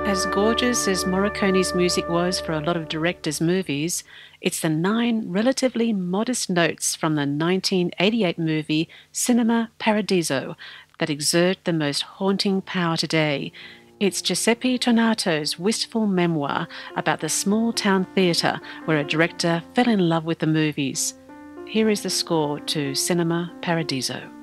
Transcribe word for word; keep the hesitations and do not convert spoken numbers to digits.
As gorgeous as Morricone's music was for a lot of directors' movies, it's the nine relatively modest notes from the nineteen eighty-eight movie Cinema Paradiso that exert the most haunting power today. It's Giuseppe Tornato's wistful memoir about the small-town theatre where a director fell in love with the movies. Here is the score to Cinema Paradiso.